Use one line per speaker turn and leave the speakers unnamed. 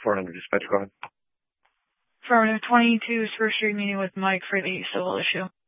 400 dispatch, go ahead.
Affirmative. 22 Spruce Street meeting with Mike for the civil issue.